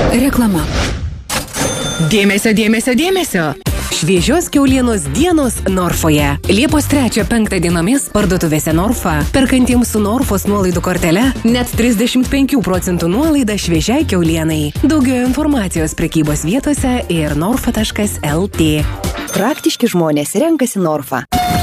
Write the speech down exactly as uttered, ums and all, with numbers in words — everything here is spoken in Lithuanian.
Reklama. Dėmesio, dėmesio, dėmesio. Šviežios kiaulienos dienos Norfoje. Liepos trečią penktą dienomis parduotuvėse Norfa. Perkantiems su Norfos nuolaidų kortele net trisdešimt penkių procentų nuolaida šviežiai kiaulienai. Daugiau informacijos prekybos vietose ir norfa taškas el tė. Praktiški žmonės renkasi Norfa.